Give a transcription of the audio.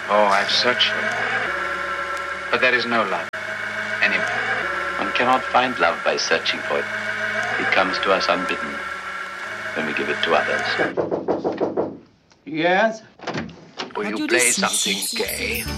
Oh, I've searched for it. But there is no love. Anywhere. One cannot find love by searching for it. It comes to us unbidden when we give it to others. Yes? Will you play something gay?